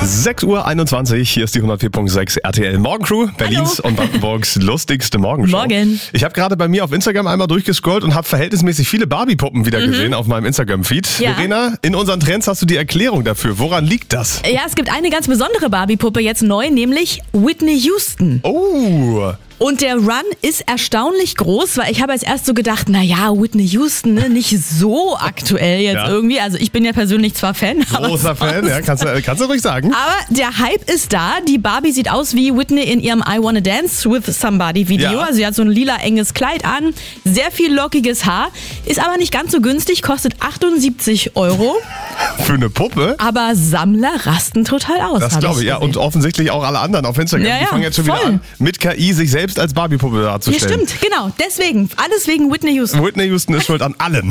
6:21 Uhr, hier ist die 104.6 RTL Morgencrew, Berlins und Brandenburgs lustigste Morgenshow. Morgen. Ich habe gerade bei mir auf Instagram einmal durchgescrollt und habe verhältnismäßig viele Barbie-Puppen wieder gesehen auf meinem Instagram-Feed. Ja. Verena, in unseren Trends hast du die Erklärung dafür. Woran liegt das? Ja, es gibt eine ganz besondere Barbie-Puppe jetzt neu, nämlich Whitney Houston. Oh, Und der Run ist erstaunlich groß, weil ich habe als erst so gedacht, naja, Whitney Houston, ne, nicht so aktuell jetzt Ja. irgendwie. Also ich bin ja persönlich zwar Fan. großer Fan, ja, kannst du ruhig sagen. Aber der Hype ist da. Die Barbie sieht aus wie Whitney in ihrem I Wanna Dance with Somebody Video. Ja. Also sie hat so ein lila enges Kleid an, sehr viel lockiges Haar, ist aber nicht ganz so günstig, kostet 78 €. Für eine Puppe? Aber Sammler rasten total aus. Das hab glaube ich, ja. gesehen. Und offensichtlich auch alle anderen auf Instagram. Ja, Die ja, fangen jetzt schon wieder voll. an, mit KI sich selbst als Barbie-Puppe Ja, darzustellen. stimmt, genau. Deswegen, alles wegen Whitney Houston. Whitney Houston ist schuld an allem.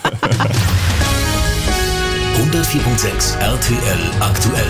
104.6 RTL aktuell.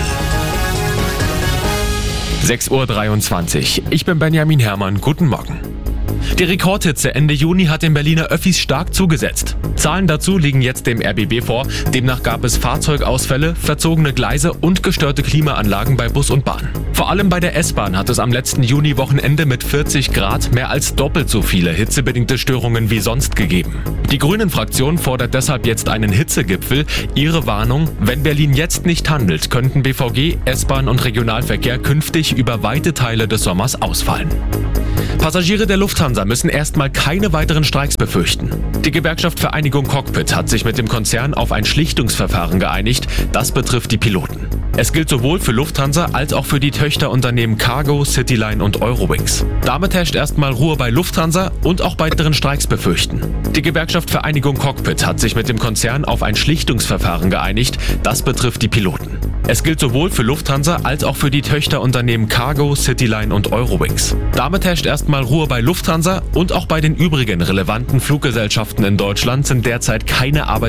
6:23 Uhr. Ich bin Benjamin Herrmann. Guten Morgen. Die Rekordhitze Ende Juni hat den Berliner Öffis stark zugesetzt. Zahlen dazu liegen jetzt dem RBB vor. Demnach gab es Fahrzeugausfälle, verzogene Gleise und gestörte Klimaanlagen bei Bus und Bahn. Vor allem bei der S-Bahn hat es am letzten Juni-Wochenende mit 40 Grad mehr als doppelt so viele hitzebedingte Störungen wie sonst gegeben. Die Grünen-Fraktion fordert deshalb jetzt einen Hitzegipfel. Ihre Warnung: Wenn Berlin jetzt nicht handelt, könnten BVG, S-Bahn und Regionalverkehr künftig über weite Teile des Sommers ausfallen. Passagiere der Lufthansa müssen erstmal keine weiteren Streiks befürchten. Die Gewerkschaft Vereinigung Cockpit hat sich mit dem Konzern auf ein Schlichtungsverfahren geeinigt. Das betrifft die Piloten. Es gilt sowohl für Lufthansa als auch für die Töchterunternehmen Cargo, Cityline und Eurowings. Damit herrscht erstmal Ruhe bei Lufthansa und auch bei weiteren Streiks befürchten. Die Gewerkschaft Vereinigung Cockpit hat sich mit dem Konzern auf ein Schlichtungsverfahren geeinigt. Das betrifft die Piloten. Es gilt sowohl für Lufthansa als auch für die Töchterunternehmen Cargo, Cityline und Eurowings. Damit herrscht erstmal Ruhe bei Lufthansa und auch bei den übrigen relevanten Fluggesellschaften in Deutschland sind derzeit keine